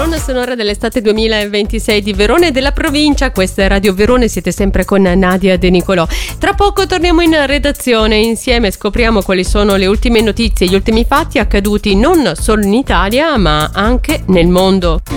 colonna sonora dell'estate 2026 di Verona e della provincia. Questa è Radio Verona e siete sempre con Nadia De Nicolò. Tra poco torniamo in redazione, insieme scopriamo quali sono le ultime notizie, gli ultimi fatti accaduti non solo in Italia ma anche nel mondo.